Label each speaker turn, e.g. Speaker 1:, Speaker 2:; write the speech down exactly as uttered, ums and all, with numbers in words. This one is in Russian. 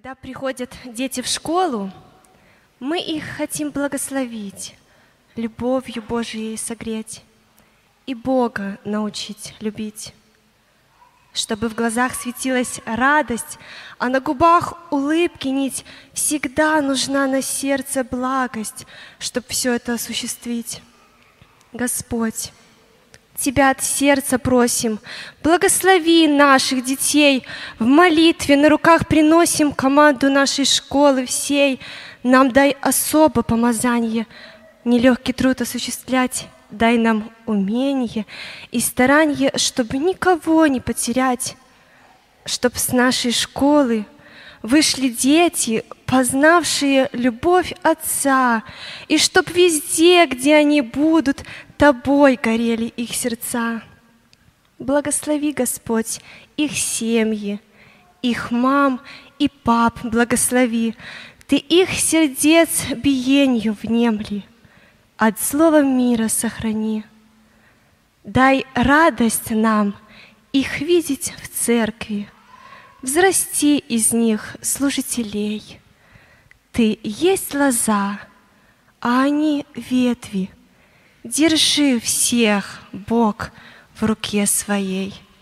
Speaker 1: Когда приходят дети в школу, мы их хотим благословить, любовью Божией согреть и Бога научить любить, чтобы в глазах светилась радость, а на губах улыбки нить. Всегда нужна на сердце благость, чтобы все это осуществить. Господь, Тебя от сердца просим, благослови наших детей. В молитве на руках приносим команду нашей школы всей. Нам дай особо помазание, нелегкий труд осуществлять. Дай нам умение и старание, чтобы никого не потерять, чтоб с нашей школы вышли дети, познавшие любовь Отца, и чтоб везде, где они будут, Тобой горели их сердца. Благослови, Господь, их семьи, их мам и пап благослови. Ты их сердец биению внемли, от злого мира сохрани. Дай радость нам их видеть в церкви, взрасти из них служителей. Ты есть лоза, а они ветви. Держи всех, Бог, в руке своей.